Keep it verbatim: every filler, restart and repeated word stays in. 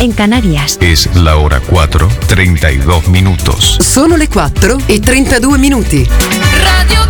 en Canarias. Es la hora cuatro, treinta y dos minutos. Sono le quattro e trentadue minuti. Radio